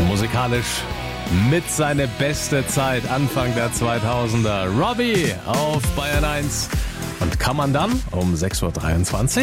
musikalisch mit seiner beste Zeit Anfang der 2000er. Robbie auf Bayern 1 und kann man dann um 6.23 Uhr.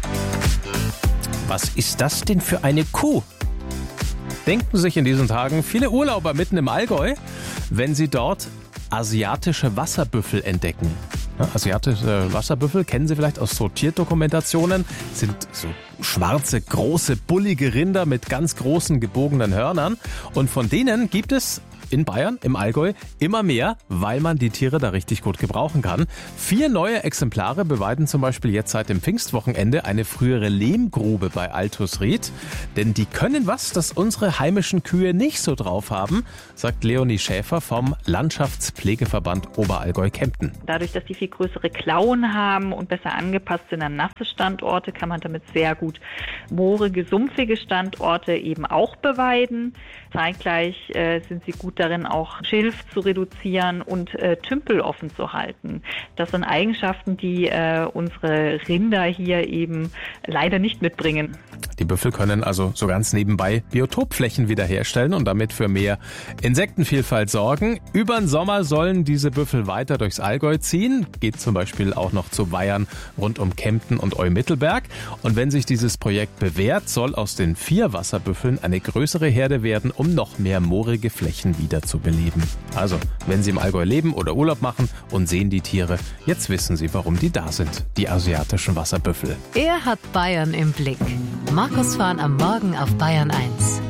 Was ist das denn für eine Kuh? Denken sich in diesen Tagen viele Urlauber mitten im Allgäu, wenn sie dort asiatische Wasserbüffel entdecken. Ja, asiatische Wasserbüffel kennen Sie vielleicht aus so Tierdokumentationen, sind so schwarze, große, bullige Rinder mit ganz großen, gebogenen Hörnern. Und von denen gibt es in Bayern, im Allgäu, immer mehr, weil man die Tiere da richtig gut gebrauchen kann. 4 neue Exemplare beweiden zum Beispiel jetzt seit dem Pfingstwochenende eine frühere Lehmgrube bei Altusried. Denn die können was, das unsere heimischen Kühe nicht so drauf haben, sagt Leonie Schäfer vom Landschaftspflegeverband Oberallgäu-Kempten. Dadurch, dass die viel größere Klauen haben und besser angepasst sind an nasse Standorte, kann man damit sehr gut moorige, sumpfige Standorte eben auch beweiden. Zeitgleich sind sie gut darin, auch Schilf zu reduzieren und Tümpel offen zu halten. Das sind Eigenschaften, die unsere Rinder hier eben leider nicht mitbringen. Die Büffel können also so ganz nebenbei Biotopflächen wiederherstellen und damit für mehr Insektenvielfalt sorgen. Über den Sommer sollen diese Büffel weiter durchs Allgäu ziehen. Geht zum Beispiel auch noch zu Weihern rund um Kempten und Eumittelberg. Und wenn sich dieses Projekt bewährt, soll aus den 4 Wasserbüffeln eine größere Herde werden, um noch mehr moorige Flächen wieder zu beleben. Also, wenn Sie im Allgäu leben oder Urlaub machen und sehen die Tiere, jetzt wissen Sie, warum die da sind, die asiatischen Wasserbüffel. Er hat Bayern im Blick. Markus Fahn am Morgen auf Bayern 1.